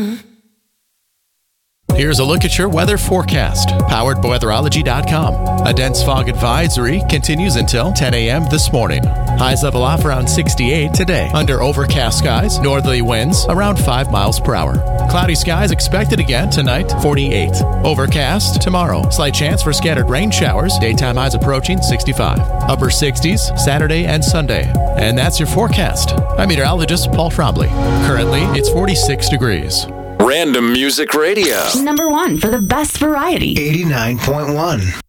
Here's a look at your weather forecast, powered by weatherology.com. A dense fog advisory continues until 10 a.m. this morning. Highs level off around 68 today. Under overcast skies, northerly winds around 5 miles per hour. Cloudy skies expected again tonight, 48. Overcast tomorrow. Slight chance for scattered rain showers. Daytime highs approaching 65. Upper 60s Saturday and Sunday. And that's your forecast. I'm meteorologist Paul Trombley. Currently, it's 46 degrees. Random Music Radio. #1 for the best variety. 89.1.